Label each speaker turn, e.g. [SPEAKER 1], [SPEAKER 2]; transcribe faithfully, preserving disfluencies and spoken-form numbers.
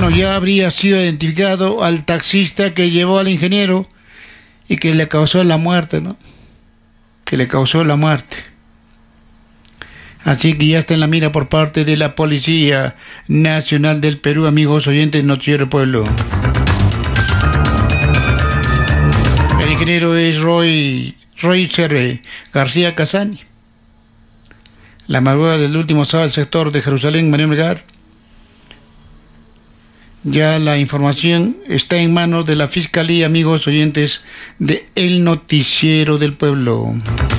[SPEAKER 1] Bueno, ya habría sido identificado al taxista que llevó al ingeniero y que le causó la muerte, ¿no? Que le causó la muerte. Así que ya está en la mira por parte de la Policía Nacional del Perú, amigos oyentes de Noticiero del Pueblo. El ingeniero es Roy, Roy Cerre García Casani. La madrugada del último sábado del sector de Jerusalén, María Melgar. Ya la información está en manos de la Fiscalía, amigos oyentes de El Noticiero del Pueblo.